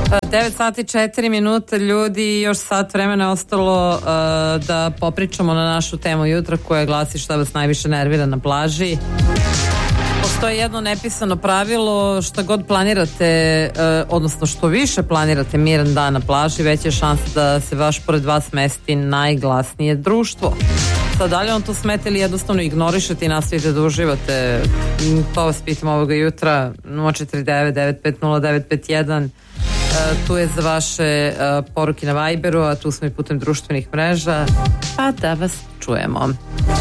9 sati 4 minuta, ljudi, još sat vremena ostalo da popričamo na našu temu jutra koja glasi šta vas najviše nervira na plaži. Postoji jedno nepisano pravilo, šta god planirate, odnosno što više planirate miran dan na plaži, veća je šansa da se baš pored vas mesti najglasnije društvo. Sad, da li on to smete ili jednostavno ignorišete i nastavite da uživate? To vas pitam ovoga jutra. 049-950-951. Tu je za vaše poruke na Viberu, a tu smo i putem društvenih mreža. Pa da vas čujemo.